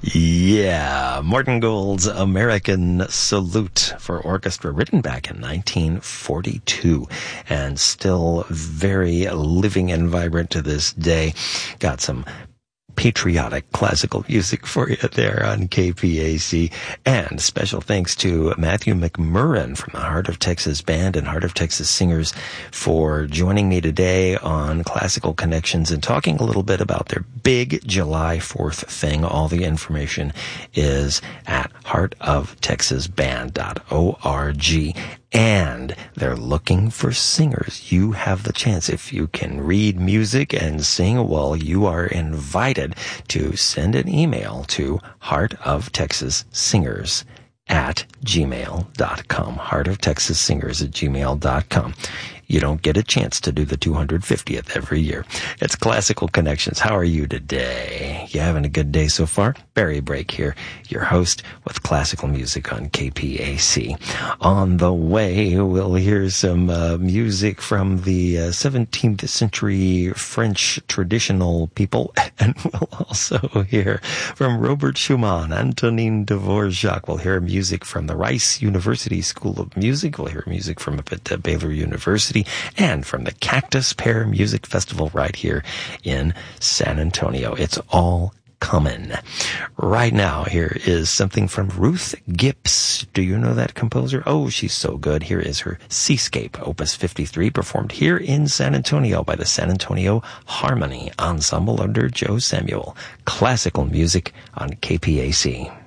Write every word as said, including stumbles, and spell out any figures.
Yeah, Morton Gould's American Salute for orchestra, written back in nineteen forty-two, and still very living and vibrant to this day. Got some patriotic classical music for you there on K P A C. And special thanks to Matthew McMurrin from the Heart of Texas Band and Heart of Texas Singers for joining me today on Classical Connections and talking a little bit about their big July fourth thing. All the information is at heart of texas band dot org. And they're looking for singers. You have the chance. If you can read music and sing, well, you are invited to send an email to heart of texas singers at gmail dot com. heart of texas singers at gmail dot com. You don't get a chance to do the two hundred fiftieth every year. It's Classical Connections. How are you today? You having a good day so far? Barry Brake here, your host with classical music on K P A C. On the way, we'll hear some uh, music from the uh, seventeenth century French traditional people, and we'll also hear from Robert Schumann, Antonin Dvorak. We'll hear music from the Rice University School of Music. We'll hear music from up at uh, Baylor University, and from the Cactus Pear Music Festival right here in San Antonio. It's all coming. Right now, here is something from Ruth Gibbs. Do you know that composer? Oh, she's so good. Here is her Seascape, Opus fifty-three, performed here in San Antonio by the San Antonio Harmony Ensemble under Joe Samuel. Classical music on K P A C.